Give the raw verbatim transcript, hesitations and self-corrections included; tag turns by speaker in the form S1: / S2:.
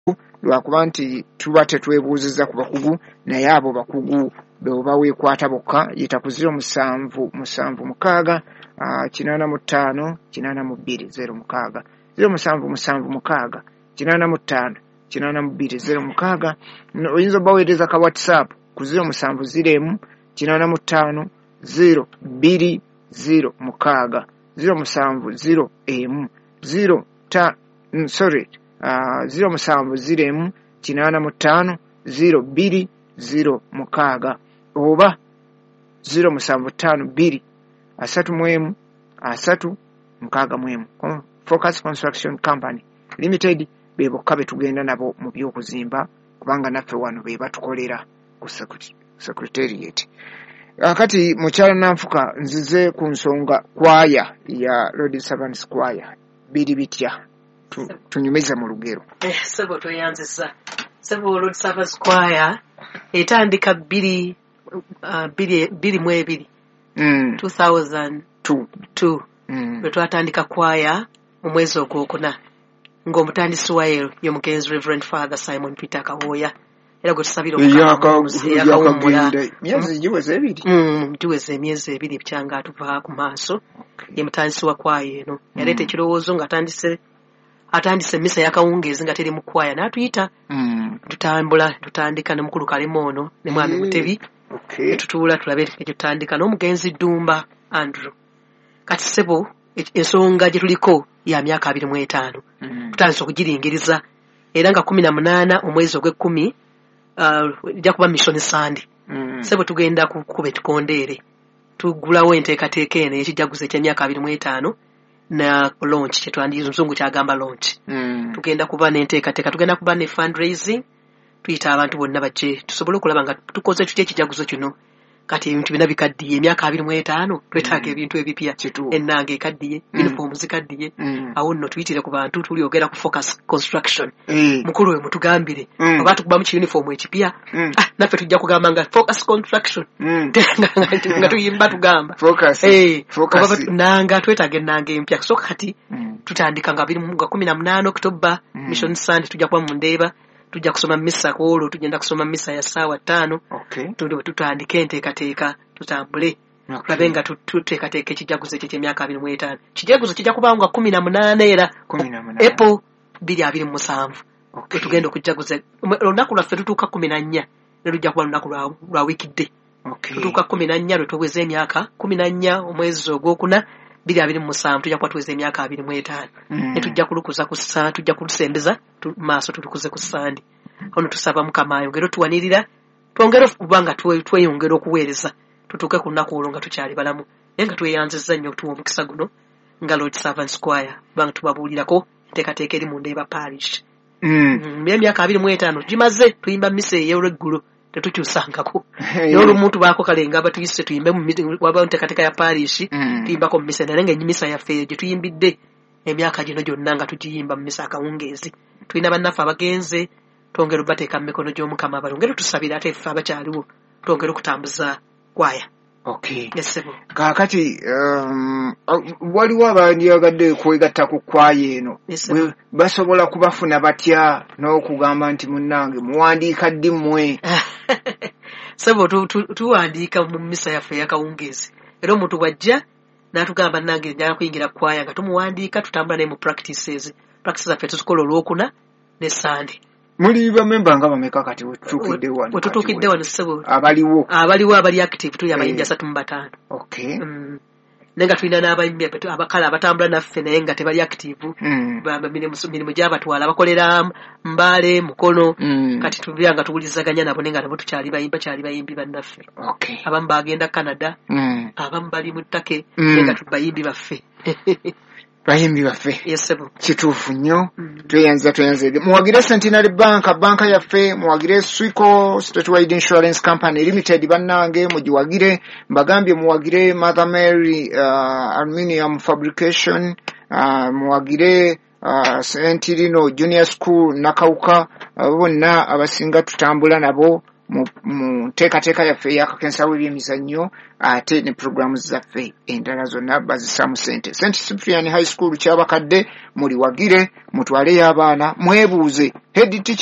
S1: lwakuba nti tuba tetwebuuzizza ku bakugu naye abo bakugu bweoba weekwata bokka yita ku ziro musanvu musanvu mukaaga kinaana mu ttaano kinaana mu bbiri zero mukaaga ziro musanvu musanvu mukaaga kinaana mu ttaano kinaana mu bbiri zero mukaaga. Oyinza obaweereza ka whatsapp ku ziro musanvu ziro emu kinaana mu ttaano ziro bbiri ziro mukaaga ziro musanvu ziro emu ziro ta sorry uh, ziro musanvu ziro emu kinaana mu ttaano ziro bbiri ziro mukaaga oba ziro musanvu ttaano bbiri asatu mu emu asatu mukaaga mu emu. Focus Construction Company Limited be bokka be tugenda nabo mu by'okuzimba kubanga naffe wano be batukolera ku secretariat. Akati mukyala Nanfuka nzize ku nsonga kwaya ya Lord Servants Choir biri bitya tu, tunyumiza mu lugero.
S2: Eh sebo toyanziza sebo Lord Servants Choir etandika biri uh, biri biri mu ebiri mm. two thousand two mm. twatandika kwaya mu mwezi ogwokuna ng'omutandisi wayo y'omugenzi Reverend Father Simon Peter Kawoya era gwe tusabira
S1: okukawumula myezi giweze ebiri
S2: mm giweze emyezi ebiri byanga atuva ku maaso ye mutandisi wa kwaya eno yaleta ekirowoozo nga atandise atandise misa yakawungeezi nga teri mu kwaya n'atuyita mm. tutambula tutandika ne mukulu Kalemono ne mwami Mutebi
S1: okay.
S2: Tutuula tulabe ekyo tutandika n'omugenzi Dumba Andrew kati sebo ensonga gye tuliko ya myaka abiri mu etaano mm. tutandise okugiringiriza era nga kumi na munaana omwezi ogw'ekkumi ijja uh, kuba mission Sunday mm. sebo tugenda kukuba ekikondeere tugulawo enteekateeka eno ekijaguzo eky'emyaka abiri mu etaano na launch kyetwandiza omuzungu kyagamba launch mm. tugenda kuba n'enteekateeka tugenda kuba ne fundraising tuyita abantu bonna bajje tusobole okulaba nga tukoze tutya ekijaguzo kino kati ebintu bina bikaddiye emyaka abiri mu etaano twetaaga mm. ebintu ebipya ennanga ekaddiye mm. uniform zikaddiye mm. awo nno tuyitire ku bantu tulyogera ku Focus Construction mm. mukulu we mutugambire mm. oba tukuba mu uniform ekipya mm. ah, naffe tujja kugamba nga Focus Construction mm. nga tuyimba tugamba
S1: Focus
S2: eh
S1: Focus
S2: nanga twetaaga ennanga empya so kati mm. tutandika nga kumi na munaana October mm. mission Sunday tujja kuba mu Ndeeba tujja kusoma misa kwolo tugenda kusoma misa ya saawa ttaano
S1: okay.
S2: Tuliwe tutandike enteekateeka tutambule tulabe nga tuteekateeka ekijaguzo ekyo ky'emyaka abiri mu etaano kijaguzo kijja kubanga kumi na munaana era April bbiri abiri mu musanvu okay. Tugenda okujaguza olunaku lwaffe tutuuka kumi na nnya ne lujja kuba lunaku lwa wiikidde
S1: okay.
S2: Tutuuka kumi na nnya lwe tuweza emyaka kumi na nnya omwezi ogwokuna bbiri abiri mu musanvu tujja kuba tuweza emyaka abiri mu etaano mm. ne tujja kulukuza ku saa tujja kulusembeza tu, maaso tulukuze ku Sande ono tusaba Mukama ayongere tuwanirira twongere kubanga tweyongera okuweereza tutuuke ku nnaku olwo nga tukyali balamu naye nga tweyanzizza nnyo tuwa omukisa guno nga Lord Servants Choir kubanga tubabuulirako enteekateeka eri mu Ndeeba Parish mm. emyaka abiri mu etaano gimaze tuyimba misa ey'olweggulo tetukyusangako naye olumuntu baako kalenga abatuyise tuyimbe waba nteekateeka ya parish mm. tuyimbako mu misa naye nga emmisa yaffe gye tuyimbidde emyaka gino gyonna nga tugiyimba mu misa akawungeezi tulina bannaffe abagenze twongere obateeka mu mikono gy'Omukama balongere tusabire ate ffe abakyaliwo twongere okutambuza kwaya
S1: okay.
S2: Yes,
S1: kaakati um, waliwo abandiyagadde kwegatta ku kwaya eno
S2: yes,
S1: basobola kubafuna batya n'okugamba nti munnange muwandiika ddi mmwe
S2: sebo tuwandiika mu misa yaffe yakawungeezi era omuntu bw'ajja n'atugamba nange njagala kuyingira kwaya nga tumuwandiika tutambula naye mu practices practices zaffe tuzikola olwokuna ne Sunday.
S1: Muli bamemba nga bameka kati wetutukidde wano
S2: wetutukidde wano sebo
S1: abaliwo
S2: abaliwo abali active tuli abayinja asatu mu bataano
S1: okay
S2: mm. Nenga tulina n'abayimbi abakala abatambula naffe naye nga tebali active
S1: mm.
S2: mirimu gy'abatwala bakolera Mbale Mukono
S1: mm.
S2: kati tubyanga tuwulizaganya nabo nenga nabo tukyali bayimba kyali bayimbi bannaffe
S1: okay.
S2: Abamu bagenda Canada
S1: mm.
S2: abamu bali mu Ttake
S1: mm.
S2: nenga tubayimbi baffe
S1: bayimbi baffe
S2: yes sebo
S1: kituufu nnyo mm. tweyanza tweyanza muwagire Centenary Bank banka yaffe muwagire Swico Statewide Insurance Company Limited bannange mugiwagire mbagambye muwagire Mother Mary uh, Aluminium Fabrication uh, muwagire uh, Saint Rino Junior School Nakauka uh, bonna abasinga tutambula nabo mu, mu nteekateeka yaffe ey'akakensa w'ebyemizannyo ate ne programu zaffe endala zonna bazisaamu ssente. Saint Cyprian High School Kyabakadde muli wagire mutwaleyo abaana mwebuuze head teacher